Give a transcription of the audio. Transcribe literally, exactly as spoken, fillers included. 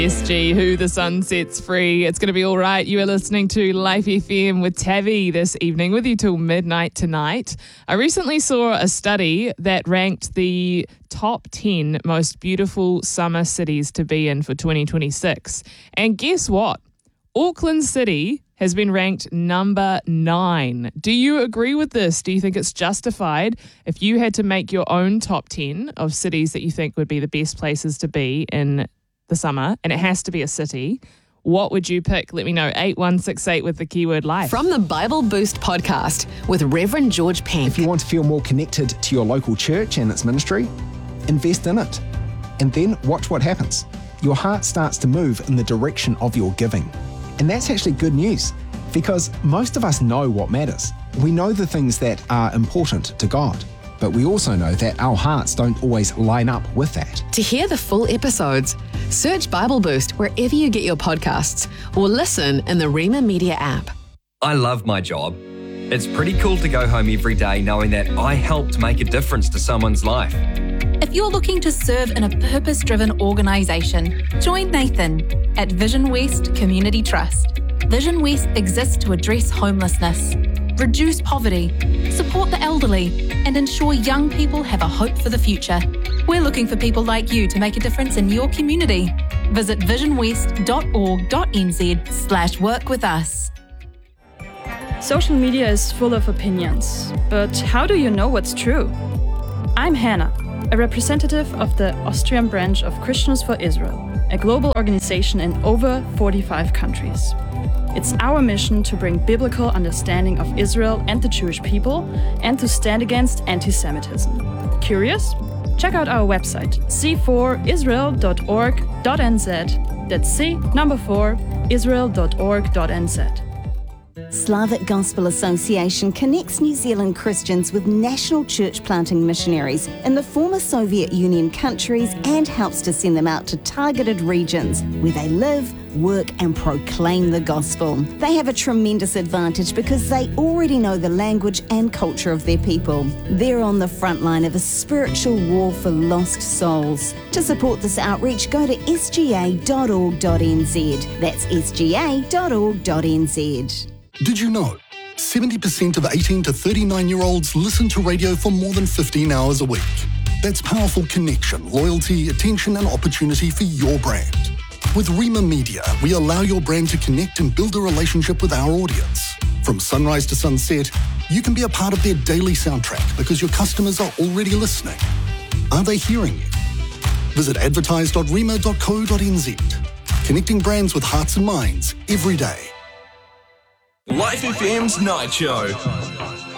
S G, Who the Sun Sets Free. It's going to be all right. You are listening to Life F M with Tavi this evening, with you till midnight tonight. I recently saw a study that ranked the top ten most beautiful summer cities to be in for twenty twenty-six. And guess what? Auckland City has been ranked number nine. Do you agree with this? Do you think it's justified? If you had to make your own top ten of cities that you think would be the best places to be in the summer, and it has to be a city, what would you pick? Let me know. eight one six eight with the keyword life. From the Bible Boost podcast with Reverend George Penk. If you want to feel more connected to your local church and its ministry, invest in it. And then watch what happens. Your heart starts to move in the direction of your giving. And that's actually good news, because most of us know what matters. We know the things that are important to God, but we also know that our hearts don't always line up with that. To hear the full episodes, search Bible Boost wherever you get your podcasts or listen in the Rema Media app. I love my job. It's pretty cool to go home every day knowing that I helped make a difference to someone's life. If you're looking to serve in a purpose-driven organisation, join Nathan at Vision West Community Trust. Vision West exists to address homelessness, reduce poverty, support the elderly, and ensure young people have a hope for the future. We're looking for people like you to make a difference in your community. Visit visionwest.org.nz slash work with us. Social media is full of opinions, but how do you know what's true? I'm Hannah, a representative of the Austrian branch of Christians for Israel, a global organization in over forty-five countries. It's our mission to bring biblical understanding of Israel and the Jewish people, and to stand against anti-Semitism. Curious? Check out our website, c four israel dot org dot n z. That's C, number four, israel dot org dot n z. Slavic Gospel Association connects New Zealand Christians with national church planting missionaries in the former Soviet Union countries and helps to send them out to targeted regions where they live, work and proclaim the gospel. They have a tremendous advantage because they already know the language and culture of their people. They're on the front line of a spiritual war for lost souls. To support this outreach, go to s g a dot org dot n z. That's s g a dot org dot n z. Did you know seventy percent of eighteen to thirty-nine-year-olds listen to radio for more than fifteen hours a week? That's powerful connection, loyalty, attention and opportunity for your brand. With Rema Media, we allow your brand to connect and build a relationship with our audience. From sunrise to sunset, you can be a part of their daily soundtrack because your customers are already listening. Are they hearing you? Visit advertise dot rema dot co dot n z. Connecting brands with hearts and minds every day. Life F M's Night Show.